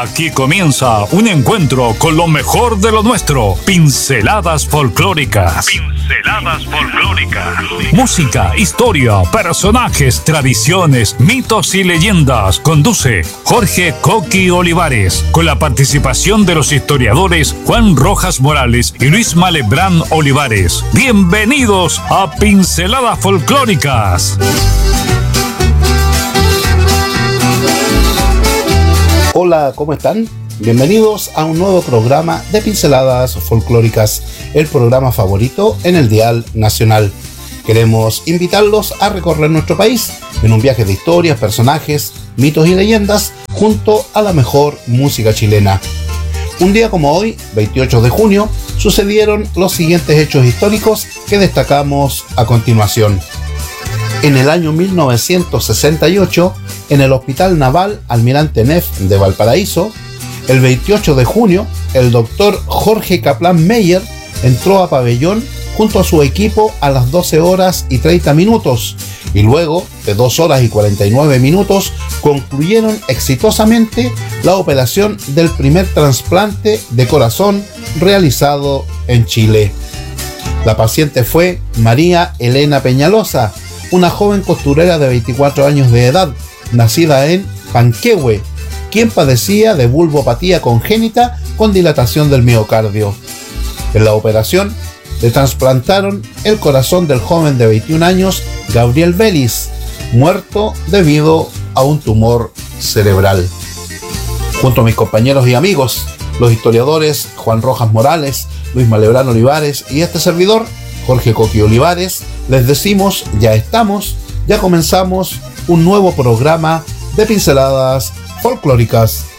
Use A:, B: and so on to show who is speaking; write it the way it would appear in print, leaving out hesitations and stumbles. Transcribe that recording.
A: Aquí comienza un encuentro con lo mejor de lo nuestro. Pinceladas folclóricas. Pinceladas folclóricas. Música, historia, personajes, tradiciones, mitos y leyendas. Conduce Jorge Coqui Olivares, con la participación de los historiadores Juan Rojas Morales y Luis Malebrán Olivares. Bienvenidos a Pinceladas folclóricas.
B: Hola, ¿cómo están? Bienvenidos a un nuevo programa de Pinceladas Folclóricas, el programa favorito en el dial nacional. Queremos invitarlos a recorrer nuestro país en un viaje de historias, personajes, mitos y leyendas junto a la mejor música chilena. Un día como hoy, 28 de junio, sucedieron los siguientes hechos históricos que destacamos a continuación. En el año 1968, en el Hospital Naval Almirante Neff de Valparaíso, el 28 de junio, el doctor Jorge Kaplan Meyer entró a pabellón junto a su equipo a las 12 horas y 30 minutos y luego de 2 horas y 49 minutos concluyeron exitosamente la operación del primer trasplante de corazón realizado en Chile. La paciente fue María Elena Peñalosa, una joven costurera de 24 años de edad, nacida en Panquehue, quien padecía de vulvopatía congénita con dilatación del miocardio. En la operación le trasplantaron el corazón del joven de 21 años, Gabriel Vélez, muerto debido a un tumor cerebral. Junto a mis compañeros y amigos, los historiadores Juan Rojas Morales, Luis Malebrán Olivares y este servidor, Jorge Coqui Olivares, les decimos, ya comenzamos un nuevo programa de Pinceladas Folclóricas.